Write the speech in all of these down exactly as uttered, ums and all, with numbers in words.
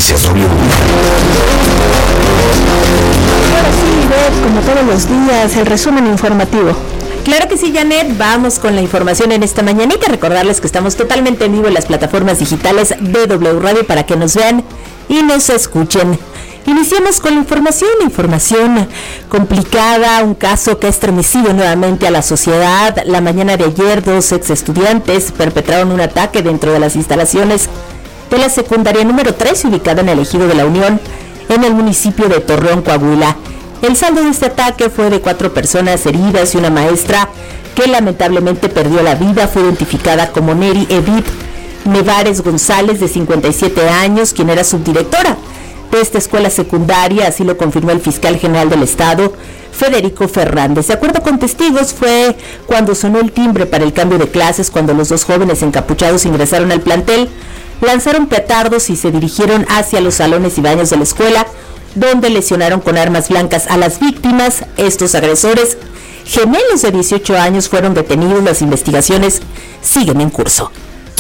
Noticias W. Ahora sí, Beth, como todos los días, el resumen informativo. Claro que sí, Janet, vamos con la información en esta mañanita. Recordarles que estamos totalmente en vivo en las plataformas digitales de W Radio para que nos vean y nos escuchen. Iniciamos con la información, información complicada, un caso que ha estremecido nuevamente a la sociedad. La mañana de ayer, dos ex estudiantes perpetraron un ataque dentro de las instalaciones de la secundaria número tres, ubicada en el Ejido de la Unión, en el municipio de Torreón, Coahuila. El saldo de este ataque fue de cuatro personas heridas y una maestra que lamentablemente perdió la vida. Fue identificada como Neri Edith Nevares González, de cincuenta y siete años, quien era subdirectora de esta escuela secundaria, así lo confirmó el fiscal general del estado, Federico Fernández. De acuerdo con testigos, fue cuando sonó el timbre para el cambio de clases, cuando los dos jóvenes encapuchados ingresaron al plantel, lanzaron petardos y se dirigieron hacia los salones y baños de la escuela, donde lesionaron con armas blancas a las víctimas. Estos agresores, gemelos de dieciocho años, fueron detenidos. Las investigaciones siguen en curso.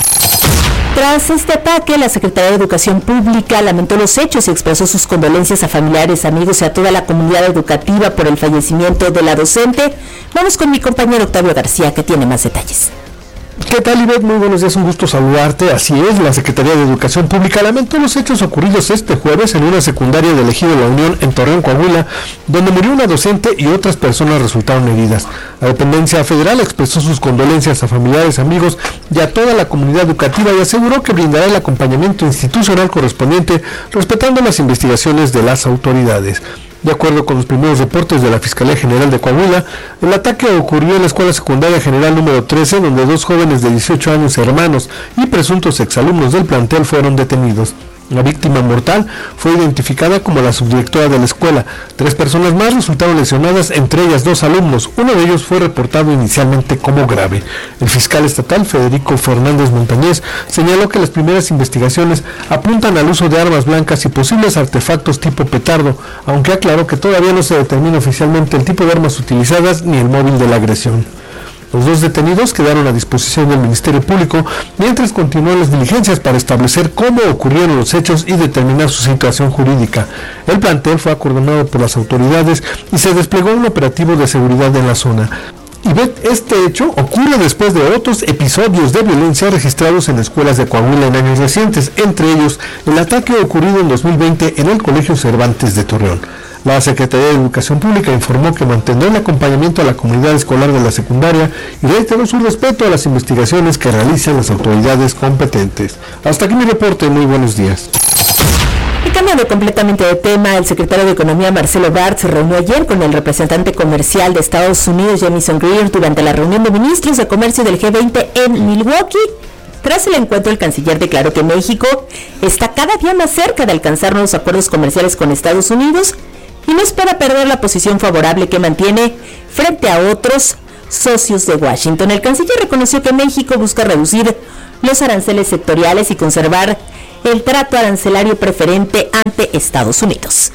Tras este ataque, la Secretaría de Educación Pública lamentó los hechos y expresó sus condolencias a familiares, amigos y a toda la comunidad educativa por el fallecimiento de la docente. Vamos con mi compañero Octavio García, que tiene más detalles. ¿Qué tal, Ivette? Muy buenos días, un gusto saludarte. Así es, la Secretaría de Educación Pública lamentó los hechos ocurridos este jueves en una secundaria del Ejido de la Unión en Torreón, Coahuila, donde murió una docente y otras personas resultaron heridas. La dependencia federal expresó sus condolencias a familiares, amigos y a toda la comunidad educativa y aseguró que brindará el acompañamiento institucional correspondiente, respetando las investigaciones de las autoridades. De acuerdo con los primeros reportes de la Fiscalía General de Coahuila, el ataque ocurrió en la Escuela Secundaria General número trece, donde dos jóvenes de dieciocho años, hermanos y presuntos exalumnos del plantel, fueron detenidos. La víctima mortal fue identificada como la subdirectora de la escuela. Tres personas más resultaron lesionadas, entre ellas dos alumnos. Uno de ellos fue reportado inicialmente como grave. El fiscal estatal, Federico Fernández Montañez, señaló que las primeras investigaciones apuntan al uso de armas blancas y posibles artefactos tipo petardo, aunque aclaró que todavía no se determina oficialmente el tipo de armas utilizadas ni el móvil de la agresión. Los dos detenidos quedaron a disposición del Ministerio Público mientras continúan las diligencias para establecer cómo ocurrieron los hechos y determinar su situación jurídica. El plantel fue acordonado por las autoridades y se desplegó un operativo de seguridad en la zona. Y ve, este hecho ocurre después de otros episodios de violencia registrados en escuelas de Coahuila en años recientes, entre ellos el ataque ocurrido en dos mil veinte en el Colegio Cervantes de Torreón. La Secretaría de Educación Pública informó que mantendrá el acompañamiento a la comunidad escolar de la secundaria y reiteró su respeto a las investigaciones que realizan las autoridades competentes. Hasta aquí mi reporte, muy buenos días. Y cambiando completamente de tema, el secretario de Economía, Marcelo Ebrard, se reunió ayer con el representante comercial de Estados Unidos, Jamieson Greer, durante la reunión de ministros de comercio del G veinte en Milwaukee. Tras el encuentro, el canciller declaró que México está cada día más cerca de alcanzar nuevos acuerdos comerciales con Estados Unidos y no espera perder la posición favorable que mantiene frente a otros socios de Washington. El canciller reconoció que México busca reducir los aranceles sectoriales y conservar el trato arancelario preferente ante Estados Unidos.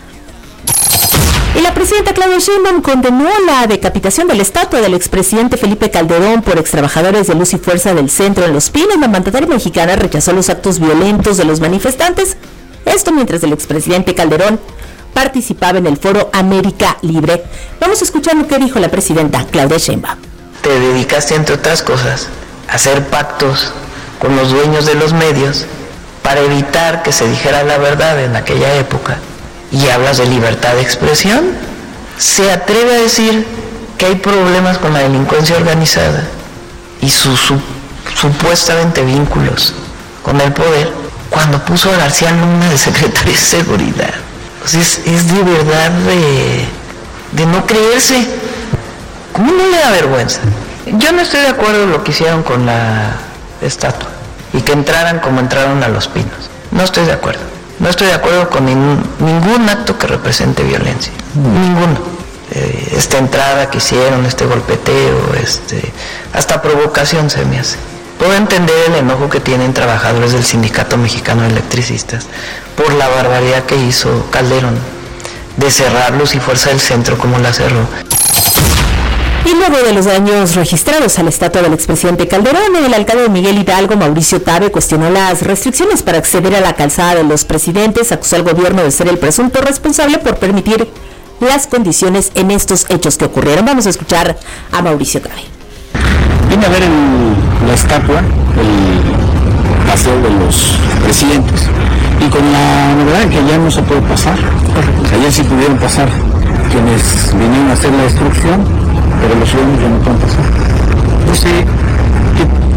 Y la presidenta Claudia Sheinbaum condenó la decapitación de la estatua del expresidente Felipe Calderón por extrabajadores de Luz y Fuerza del Centro en Los Pinos. La mandataria mexicana rechazó los actos violentos de los manifestantes, esto mientras el expresidente Calderón participaba en el foro América Libre. Vamos a escuchar lo que dijo la presidenta Claudia Sheinbaum. Te dedicaste, entre otras cosas, a hacer pactos con los dueños de los medios para evitar que se dijera la verdad en aquella época. Y hablas de libertad de expresión. Se atreve a decir que hay problemas con la delincuencia organizada y sus su, supuestamente vínculos con el poder, cuando puso a García Luna de secretario de Seguridad. Pues es, es de verdad de, de no creerse. ¿Cómo no le da vergüenza? Yo no estoy de acuerdo en lo que hicieron con la estatua y que entraran como entraron a Los Pinos. No estoy de acuerdo. No estoy de acuerdo con ningún, ningún acto que represente violencia. Ninguno. Eh, esta entrada que hicieron, este golpeteo, este, hasta provocación se me hace. Puedo entender el enojo que tienen trabajadores del Sindicato Mexicano de Electricistas por la barbaridad que hizo Calderón de cerrar Luz y Fuerza del Centro como la cerró. Y luego de los daños registrados a la estatua del expresidente Calderón, el alcalde de Miguel Hidalgo, Mauricio Tabe, cuestionó las restricciones para acceder a la calzada de los presidentes, acusó al gobierno de ser el presunto responsable por permitir las condiciones en estos hechos que ocurrieron. Vamos a escuchar a Mauricio Tabe. Vine a ver el, la estatua, el paseo de los presidentes, y con la novedad que ya no se puede pasar. Ayer sí pudieron pasar quienes vinieron a hacer la destrucción, pero los ciudadanos ya no pueden pasar. No sé